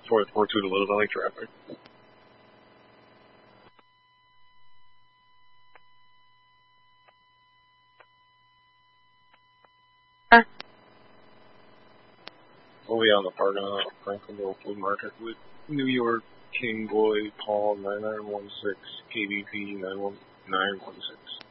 442 to Little Valley traffic. We'll be on the parking lot of Franklinville Food Market with New York King Boy Paul 9916 KBP 916.